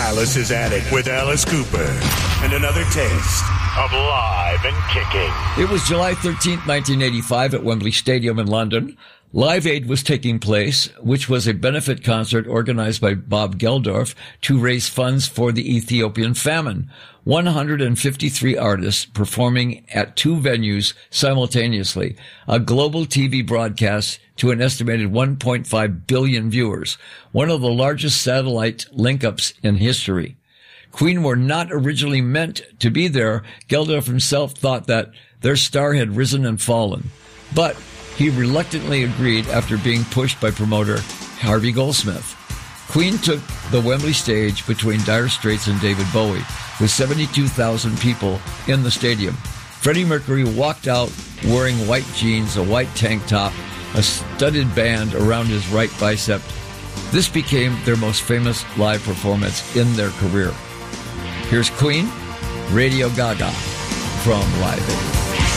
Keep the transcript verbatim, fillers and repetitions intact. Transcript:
Alice's Attic with Alice Cooper. And another taste of Live and Kicking. It was July thirteenth, nineteen eighty-five at Wembley Stadium in London. Live Aid was taking place, which was a benefit concert organized by Bob Geldof to raise funds for the Ethiopian famine. one hundred fifty-three artists performing at two venues simultaneously. A global T V broadcast to an estimated one point five billion viewers. One of the largest satellite link-ups in history. Queen were not originally meant to be there. Geldof himself thought that their star had risen and fallen. But he reluctantly agreed after being pushed by promoter Harvey Goldsmith. Queen took the Wembley stage between Dire Straits and David Bowie, with seventy-two thousand people in the stadium. Freddie Mercury walked out wearing white jeans, a white tank top, a studded band around his right bicep. This became their most famous live performance in their career. Here's Queen, Radio Gaga from Live Aid.